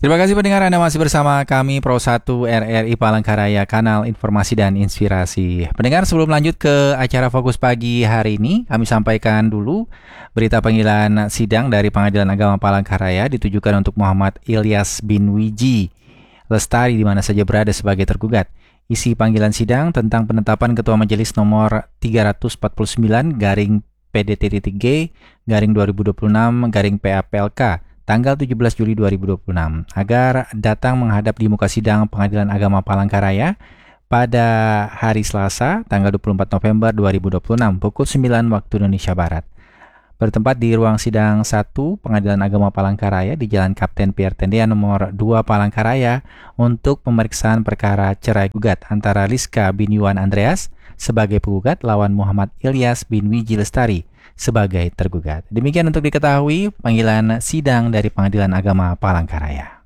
Terima kasih pendengar, Anda masih bersama kami Pro 1 RRI Palangkaraya, kanal informasi dan inspirasi. Pendengar, sebelum lanjut ke acara Fokus Pagi hari ini, kami sampaikan dulu berita panggilan sidang dari Pengadilan Agama Palangkaraya ditujukan untuk Muhammad Ilyas bin Wiji Lestari di mana saja berada sebagai tergugat. Isi panggilan sidang tentang penetapan Ketua Majelis nomor 349 garing PDT-G garing 2026 garing PAPLK tanggal 17 Juli 2026 agar datang menghadap di muka sidang Pengadilan Agama Palangkaraya pada hari Selasa tanggal 24 November 2026 pukul 9 waktu Indonesia Barat. Bertempat di ruang sidang 1 Pengadilan Agama Palangkaraya di Jalan Kapten Pierre Tendean nomor 2 Palangkaraya untuk pemeriksaan perkara cerai gugat antara Liska bin Yuan Andreas sebagai penggugat lawan Muhammad Ilyas bin Wiji Lestari sebagai tergugat. Demikian untuk diketahui panggilan sidang dari Pengadilan Agama Palangkaraya.